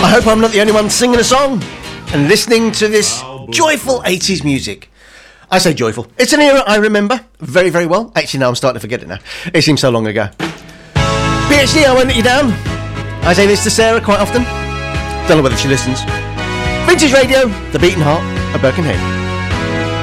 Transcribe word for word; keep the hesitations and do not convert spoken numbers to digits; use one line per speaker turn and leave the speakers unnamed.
I hope I'm not the only one singing a song and listening to this joyful eighties music. I say joyful. It's an era I remember very, very well. Actually, now I'm starting to forget it now. It seems so long ago. P H D, I won't let you down. I say this to Sarah quite often. Don't know whether she listens. Vintage Radio, the beating heart of Birkenhead.